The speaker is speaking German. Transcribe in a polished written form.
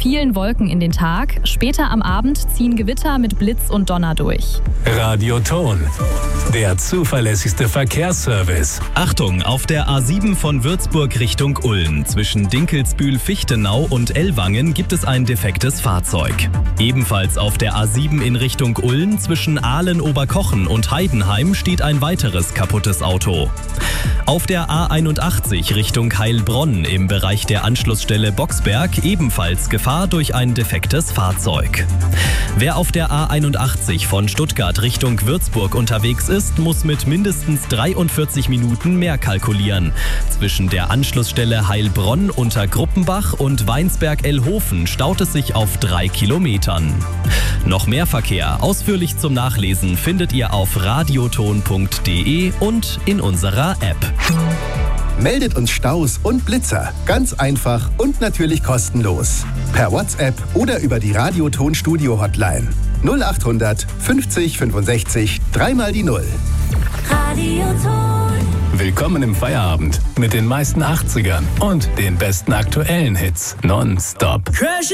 vielen Wolken in den Tag. Später am Abend ziehen Gewitter mit Blitz und Donner durch. Radioton, der zuverlässigste Verkehrsservice. Achtung, auf der A7 von Würzburg Richtung Ulm zwischen Dinkelsbühl-Fichtenau und Ellwangen gibt es ein defektes Fahrzeug. Ebenfalls auf der A7 in Richtung Ulm zwischen Aalen-Oberkochen und Heidenheim steht ein weiteres kaputtes Auto. Auf der A81 Richtung Heilbronn im Bereich der Anschlussstelle Boxberg ebenfalls Gefahr durch ein defektes Fahrzeug. Wer auf der A81 von Stuttgart Richtung Würzburg unterwegs ist, muss mit mindestens 43 Minuten mehr kalkulieren. Zwischen der Anschlussstelle Heilbronn unter Gruppenbach und Weinsberg-Ellhofen staut es sich auf 3 Kilometern. Noch mehr Verkehr ausführlich zum Nachlesen findet ihr auf radioton.de und in unserer App. Meldet uns Staus und Blitzer. Ganz einfach und natürlich kostenlos. Per WhatsApp oder über die Radioton-Studio-Hotline. 0800 50 65 3 die 0. Radioton. Willkommen im Feierabend mit den meisten 80ern und den besten aktuellen Hits. Nonstop.